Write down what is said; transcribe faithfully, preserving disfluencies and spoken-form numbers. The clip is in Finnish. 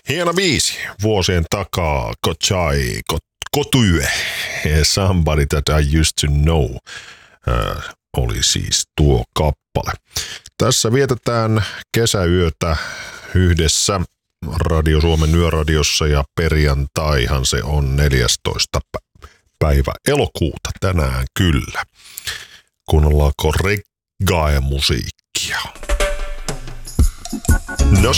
Hieno biisi vuosien takaa, Kochai, Kotue, Somebody That I Used To Know äh, oli siis tuo kappale. Tässä vietetään kesäyötä yhdessä Radio Suomen Yöradiossa ja perjantaihan se on neljästoista päivä elokuuta tänään kyllä. Kuunnellaanko reggae-musiikkia? No